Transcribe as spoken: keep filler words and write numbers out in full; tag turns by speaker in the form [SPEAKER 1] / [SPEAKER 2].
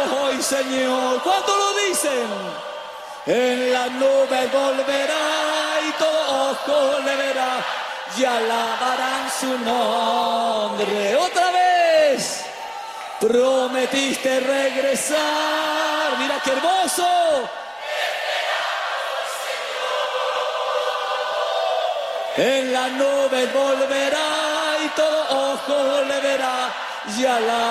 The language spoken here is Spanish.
[SPEAKER 1] hoy, Señor. ¿Cuánto lo dicen? En las nubes volverá y todo ojo le verá y alabarán su nombre. Otra vez. Prometiste regresar. Mira qué hermoso. En la nube volverá y todo ojo le verá y alabará.